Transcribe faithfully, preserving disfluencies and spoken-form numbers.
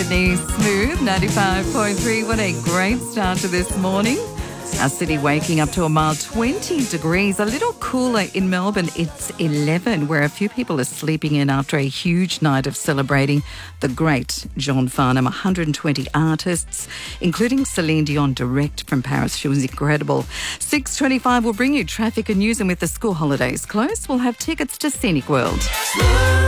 Sydney, smooth, ninety-five point three. What a great start to this morning. Our city waking up to a mild twenty degrees, a little cooler in Melbourne. It's eleven, where a few people are sleeping in after a huge night of celebrating the great John Farnham. one hundred twenty artists, including Celine Dion direct from Paris. She was incredible. six twenty-five will bring you traffic and news, and with the school holidays close, we'll have tickets to Scenic World.